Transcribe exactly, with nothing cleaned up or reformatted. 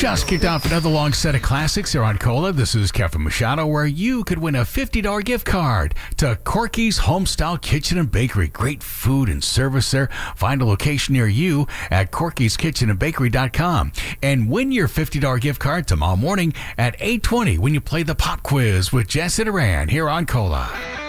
Just kicked off another long set of classics here on Cola. This is Kevin Machado, where you could win a fifty dollars gift card to Corky's Homestyle Kitchen and Bakery. Great food and service there. Find a location near you at corkys kitchen and bakery dot com and win your fifty dollars gift card tomorrow morning at eight twenty when you play the pop quiz with Jess and Iran here on Cola.